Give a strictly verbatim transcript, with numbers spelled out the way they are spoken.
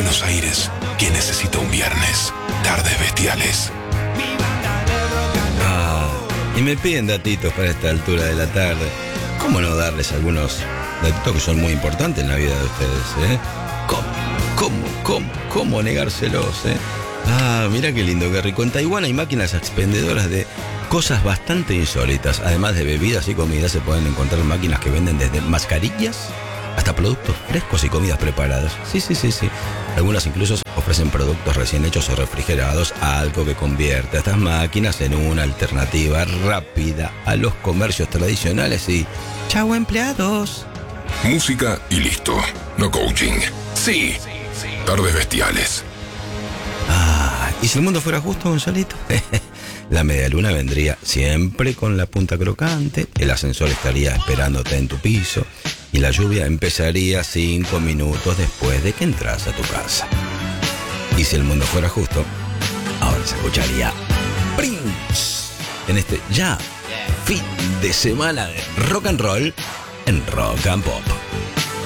Buenos Aires que necesita un viernes. Tardes Bestiales. Ah, y me piden datitos para esta altura de la tarde. ¿Cómo no darles algunos datitos que son muy importantes en la vida de ustedes, eh? ¿Cómo? ¿Cómo? ¿Cómo? ¿Cómo negárselos, eh? Ah, mira qué lindo, Gary. En Taiwán hay máquinas expendedoras de cosas bastante insólitas. Además de bebidas y comidas, se pueden encontrar máquinas que venden desde mascarillas hasta productos frescos y comidas preparadas. Sí, sí, sí, sí. Algunas incluso ofrecen productos recién hechos o refrigerados, algo que convierte a estas máquinas en una alternativa rápida a los comercios tradicionales y... ¡Chao, empleados! Música y listo. No coaching. Sí. Tardes Bestiales. Ah, ¿y si el mundo fuera justo, Gonzalito? La medialuna vendría siempre con la punta crocante, el ascensor estaría esperándote en tu piso y la lluvia empezaría cinco minutos después de que entras a tu casa. Y si el mundo fuera justo, ahora se escucharía Prince en este ya fin de semana de rock and roll en Rock and Pop.